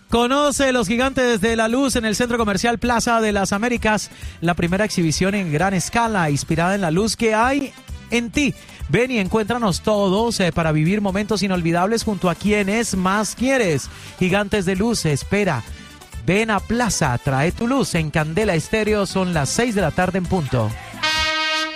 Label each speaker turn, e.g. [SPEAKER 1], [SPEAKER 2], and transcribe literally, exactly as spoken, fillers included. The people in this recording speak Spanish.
[SPEAKER 1] Conoce Los Gigantes de la Luz en el Centro Comercial Plaza de las Américas, la primera exhibición en gran escala inspirada en la luz que hay en ti. Ven y encuéntranos todos eh, para vivir momentos inolvidables junto a quienes más quieres. Gigantes de Luz, espera. Ven a Plaza, trae tu luz. En Candela Estéreo son las seis de la tarde en punto.